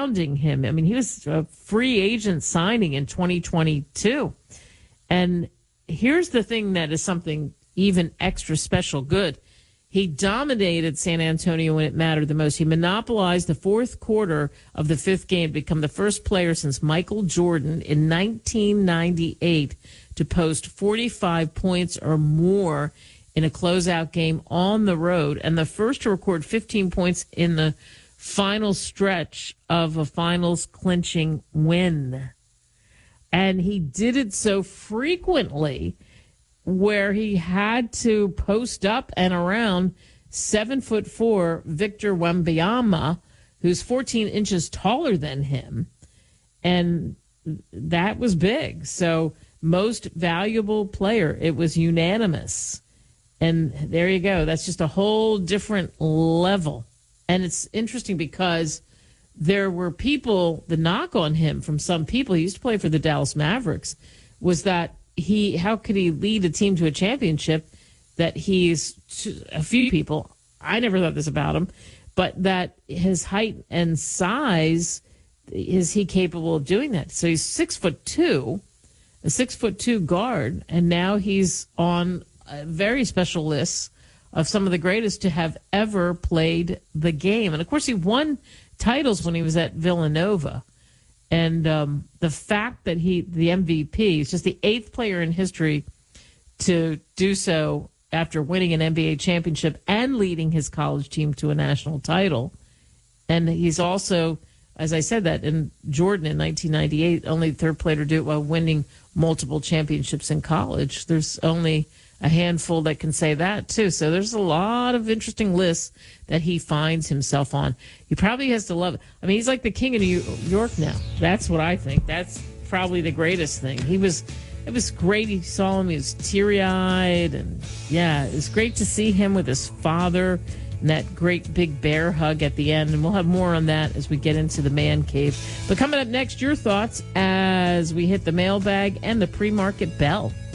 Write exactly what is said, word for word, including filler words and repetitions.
surrounding him. I mean, he was a free agent signing in twenty twenty-two. And here's the thing that is something even extra special good. He dominated San Antonio when it mattered the most. He monopolized the fourth quarter of the fifth game to become the first player since Michael Jordan in nineteen ninety-eight to post forty-five points or more in a closeout game on the road, and the first to record fifteen points in the final stretch of a finals clinching win. And he did it so frequently where he had to post up and around seven foot four Victor Wembanyama, who's fourteen inches taller than him. And that was big. So most valuable player, it was unanimous. And there you go. That's just a whole different level. And it's interesting because there were people, the knock on him from some people, he used to play for the Dallas Mavericks, was that he, how could he lead a team to a championship that he's, a few people, I never thought this about him, but that his height and size, is he capable of doing that? So he's six foot two, a six foot two guard, and now he's on a very special list of some of the greatest to have ever played the game. And of course, he won titles when he was at Villanova. And um, the fact that he, the M V P, he's just the eighth player in history to do so after winning an N B A championship and leading his college team to a national title. And he's also, as I said, that in Jordan in nineteen ninety-eight, only the third player to do it while winning multiple championships in college. There's only a handful that can say that, too. So there's a lot of interesting lists that he finds himself on. He probably has to love it. I mean, he's like the king of New York now. That's what I think. That's probably the greatest thing. He was, it was great. He saw him. He was teary-eyed. And, yeah, it was great to see him with his father and that great big bear hug at the end. And we'll have more on that as we get into the man cave. But coming up next, your thoughts as we hit the mailbag and the pre-market bell.